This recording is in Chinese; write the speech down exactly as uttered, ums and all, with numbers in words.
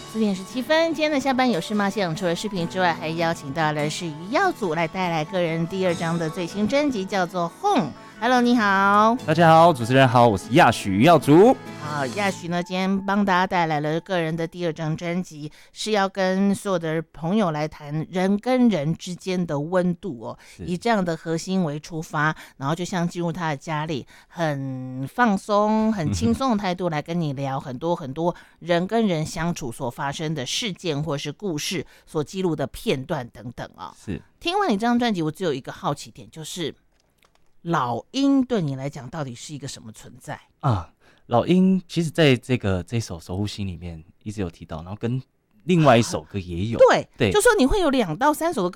四点十七分，今天的下班有事吗？现场除了视频之外，还邀请到了是于耀祖来带来个人第二张的最新专辑，叫做《Home》。Hello， 你好， 大家好，主持人好，我是亚许于耀祖。 好，亚许呢，今天帮大家带来了个人的第二张专辑，是要跟所有的朋友来谈人跟人之间的温度哦，以这样的核心为出发，然后就像进入他的家里，很放松、很轻松的态度来跟你聊很多很多人跟人相处所发生的事件或是故事所记录的片段等等啊、哦。 是， 听完你这张专辑，我只有一个好奇点，就是老鹰对你来讲到底是一个什么存在啊？老鹰其实在这个这首《守护星》里面一直有提到，然后跟另外一首歌也有。 对， 对， 就说你会有两到三首的